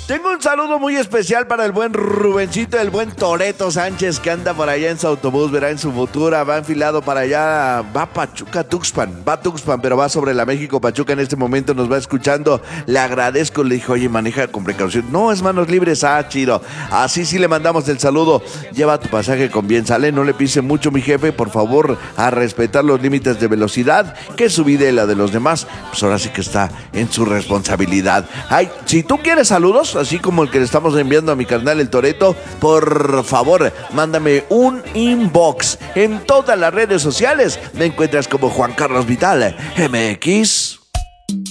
Tengo un saludo muy especial para el buen Rubencito, el buen Toreto Sánchez, que anda por allá en su autobús, verá en su futura, va enfilado para allá, va Pachuca, Tuxpan, pero va sobre la México Pachuca en este momento, nos va escuchando, le agradezco, le dijo, oye, maneja con precaución, no, es manos libres, chido, así sí le mandamos el saludo, lleva tu pasaje con bien, sale, no le pise mucho mi jefe, por favor, a respetar los límites de velocidad, que su vida y la de los demás, pues ahora sí que está en su responsabilidad. Ay, si tú quieres saludos, así como el que le estamos enviando a mi carnal el Toreto, por favor, mándame un inbox en todas las redes sociales. Me encuentras como Juan Carlos Vital MX.